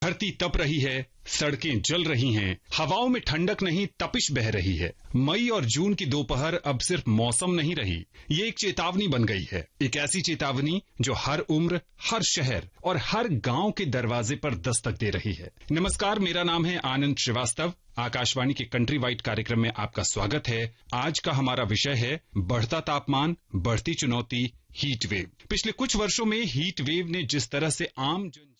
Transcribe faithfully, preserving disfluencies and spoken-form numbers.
धरती तप रही है, सड़कें जल रही हैं, हवाओं में ठंडक नहीं तपिश बह रही है। मई और जून की दोपहर अब सिर्फ मौसम नहीं रही, ये एक चेतावनी बन गई है। एक ऐसी चेतावनी जो हर उम्र, हर शहर और हर गांव के दरवाजे पर दस्तक दे रही है। नमस्कार, मेरा नाम है आनंद श्रीवास्तव। आकाशवाणी के कंट्री वाइड कार्यक्रम में आपका स्वागत है। आज का हमारा विषय है बढ़ता तापमान, बढ़ती चुनौती, हीट वेव। पिछले कुछ वर्षों में हीट वेव ने जिस तरह से आम जन